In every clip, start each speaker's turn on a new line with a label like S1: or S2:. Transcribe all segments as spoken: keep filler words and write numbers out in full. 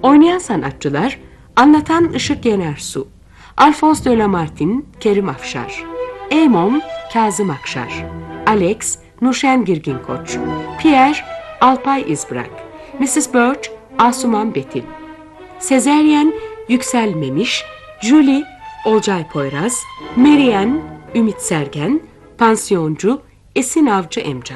S1: Oynayan sanatçılar: anlatan Işık Yenersu, Alphonse de Lamartine, Kerim Afşar, Eamon, Kazım Akşar, Alex, Nurşen Girginkoç, Pierre, Alpay İzbrak, missus Birch, Asuman Betil, Sezeryen, Yüksel Memiş, Julie, Olcay Poyraz, Meryem, Ümit Sergen, Pansiyoncu, Esin Avcı Emcan.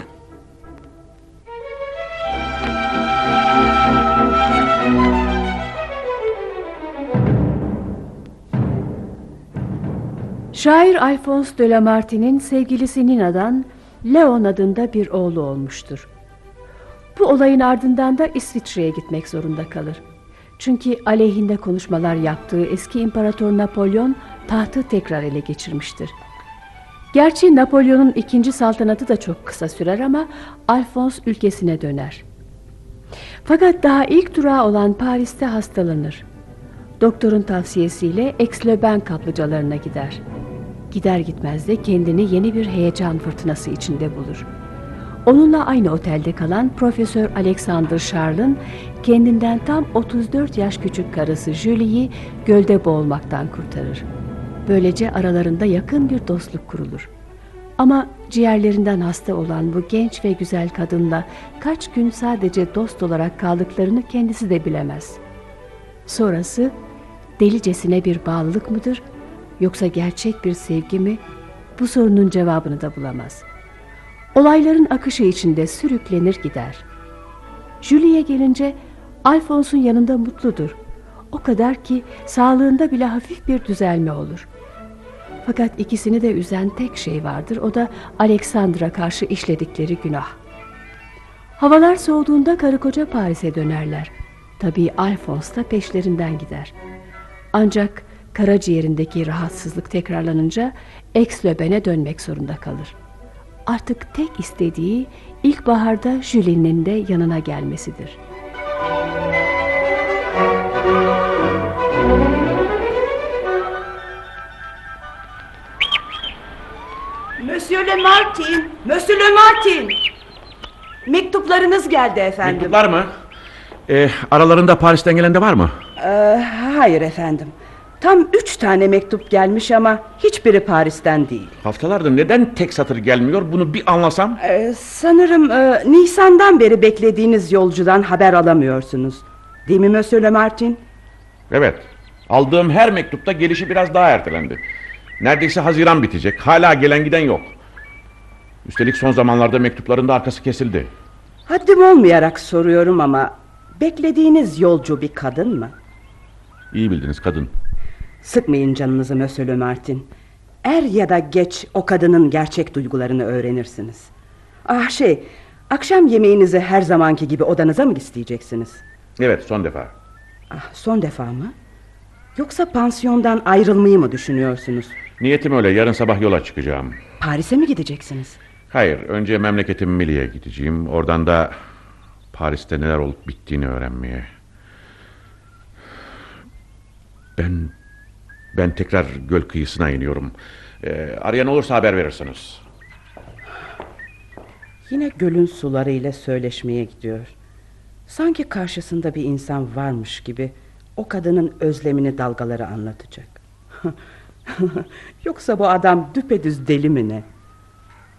S2: Şair Alphonse de Lamartine'in sevgilisi Nina'dan Leon adında bir oğlu olmuştur. Bu olayın ardından da İsviçre'ye gitmek zorunda kalır. Çünkü aleyhinde konuşmalar yaptığı eski İmparator Napolyon tahtı tekrar ele geçirmiştir. Gerçi Napolyon'un ikinci saltanatı da çok kısa sürer ama Alphonse ülkesine döner. Fakat daha ilk durağı olan Paris'te hastalanır. Doktorun tavsiyesiyle Aix-les-Bains kaplıcalarına gider. Gider gitmez de kendini yeni bir heyecan fırtınası içinde bulur. Onunla aynı otelde kalan Profesör Alexander Charles'ın kendinden tam otuz dört yaş küçük karısı Julie'yi gölde boğulmaktan kurtarır. Böylece aralarında yakın bir dostluk kurulur. Ama ciğerlerinden hasta olan bu genç ve güzel kadınla kaç gün sadece dost olarak kaldıklarını kendisi de bilemez. Sonrası delicesine bir bağlılık mıdır, yoksa gerçek bir sevgi mi? Bu sorunun cevabını da bulamaz. Olayların akışı içinde sürüklenir gider. Julie'ye gelince Alphonse'un yanında mutludur. O kadar ki sağlığında bile hafif bir düzelme olur. Fakat ikisini de üzen tek şey vardır, o da Alexander'a karşı işledikleri günah. Havalar soğuduğunda karı koca Paris'e dönerler. Tabii Alphonse da peşlerinden gider. Ancak karaciğerindeki rahatsızlık tekrarlanınca Aix-les-Bain'e dönmek zorunda kalır. Artık tek istediği ilkbaharda Julie'nin de yanına gelmesidir.
S3: Monsieur Lamartine, Monsieur Lamartine. Mektuplarınız geldi efendim.
S4: Mektuplar mı? Ee, aralarında Paris'ten gelen de var mı?
S3: Ee, hayır efendim. Tam üç tane mektup gelmiş ama hiçbiri Paris'ten değil.
S4: Haftalardır neden tek satır gelmiyor, bunu bir anlasam.
S3: Ee, sanırım e, Nisan'dan beri beklediğiniz yolcudan haber alamıyorsunuz. Değil mi Monsieur Lamartine?
S4: Evet. Aldığım her mektupta gelişi biraz daha ertelendi. Neredeyse Haziran bitecek. Hala gelen giden yok. Üstelik son zamanlarda mektupların da arkası kesildi.
S3: Haddim olmayarak soruyorum ama beklediğiniz yolcu bir kadın mı?
S4: İyi bildiniz, kadın.
S3: Sıkmayın canınızı Monsieur Lamartine. Er ya da geç o kadının gerçek duygularını öğrenirsiniz. Ah şey, akşam yemeğinizi her zamanki gibi odanıza mı isteyeceksiniz?
S4: Evet, son defa.
S3: Ah, son defa mı? Yoksa pansiyondan ayrılmayı mı düşünüyorsunuz?
S4: Niyetim öyle, yarın sabah yola çıkacağım.
S3: Paris'e mi gideceksiniz?
S4: Hayır, önce memleketim Milli'ye gideceğim. Oradan da Paris'te neler olup bittiğini öğrenmeye. Ben Ben tekrar göl kıyısına iniyorum. Ee, arayan olursa haber verirsiniz.
S3: Yine gölün sularıyla söyleşmeye gidiyor. Sanki karşısında bir insan varmış gibi o kadının özlemini dalgaları anlatacak. Yoksa bu adam düpedüz deli mi ne?